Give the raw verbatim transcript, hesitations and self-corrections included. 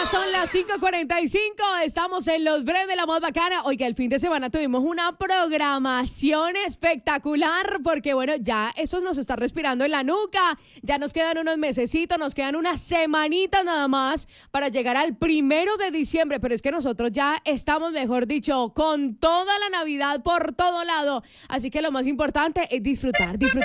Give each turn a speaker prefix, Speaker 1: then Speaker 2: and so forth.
Speaker 1: Ya son las cinco cuarenta y cinco, estamos en los breves de la más bacana. Oiga, el fin de semana tuvimos una programación espectacular porque, bueno, ya esto nos está respirando en la nuca. Ya nos quedan unos mesecitos, nos quedan unas semanitas nada más para llegar al primero de diciembre. Pero es que nosotros ya estamos, mejor dicho, con toda la Navidad por todo lado. Así que lo más importante es disfrutar, disfrutar.